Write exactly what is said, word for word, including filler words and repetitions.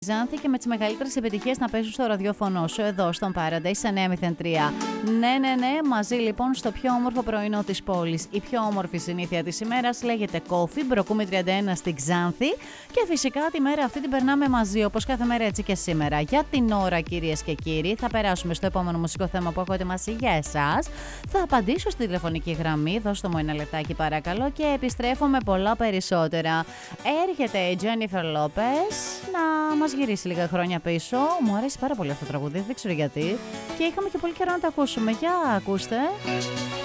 Ζάνθη και με τις μεγαλύτερες επιτυχίες να παίζουν στο ραδιόφωνο σου εδώ στον Paradise εννιά μηδέν τρία. Ναι, ναι, ναι, μαζί λοιπόν στο πιο όμορφο πρωινό της πόλης. Η πιο όμορφη συνήθεια της ημέρας λέγεται Coffee, Μπροκούμη τριάντα ένα στην Ξάνθη και φυσικά τη μέρα αυτή την περνάμε μαζί όπως κάθε μέρα έτσι και σήμερα. Για την ώρα κυρίες και κύριοι θα περάσουμε στο επόμενο μουσικό θέμα που έχω ετοιμάσει για εσάς. Θα απαντήσω στη τηλεφωνική γραμμή, δώστε μου ένα λεπτάκι παρακαλώ και επιστρέφω με πολλά περισσότερα. Έρχεται η Jennifer Lopez να μας γυρίσει λίγα χρόνια πίσω. Μου αρέσει πάρα πολύ αυτό το τραγούδι, δεν ξέρω γιατί. Και είχαμε και πολύ καιρό να το ακούσουμε. Για ακούστε.